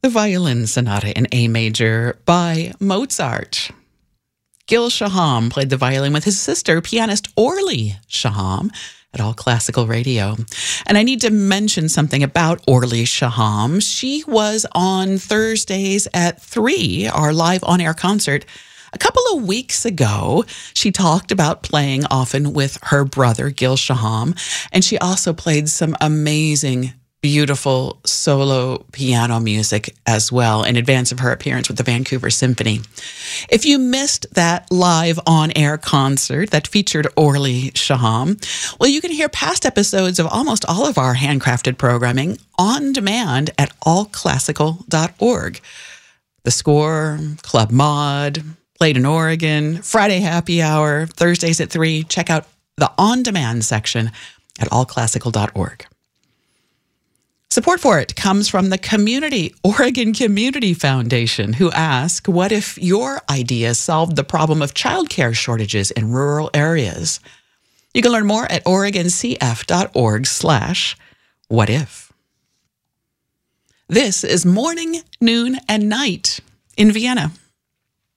The Violin Sonata in A Major by Mozart. Gil Shaham played the violin with his sister, pianist Orly Shaham, at All Classical Radio. And I need to mention something about Orly Shaham. She was on Thursdays at 3, our live on-air concert. A couple of weeks ago, she talked about playing often with her brother, Gil Shaham, and she also played some amazing, beautiful solo piano music as well in advance of her appearance with the Vancouver Symphony. If you missed that live on-air concert that featured Orly Shaham, well, you can hear past episodes of almost all of our handcrafted programming on demand at allclassical.org. The Score, Club Mod, Played in Oregon, Friday Happy Hour, Thursdays at 3. Check out the on-demand section at allclassical.org. Support for it comes from the Oregon Community Foundation, who ask, what if your idea solved the problem of childcare shortages in rural areas? You can learn more at oregoncf.org/whatif. This is Morning, Noon, and Night in Vienna.